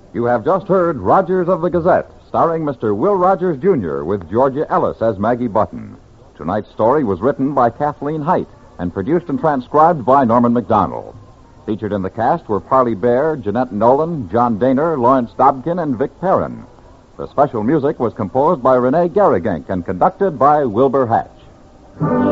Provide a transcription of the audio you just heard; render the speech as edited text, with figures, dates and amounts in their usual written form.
You have just heard Rogers of the Gazette, starring Mr. Will Rogers, Jr., with Georgia Ellis as Maggie Button. Tonight's story was written by Kathleen Height and produced and transcribed by Norman McDonald. Featured in the cast were Parley Bear, Jeanette Nolan, John Daner, Lawrence Dobkin, and Vic Perrin. The special music was composed by Renee Garrigank and conducted by Wilbur Hatch.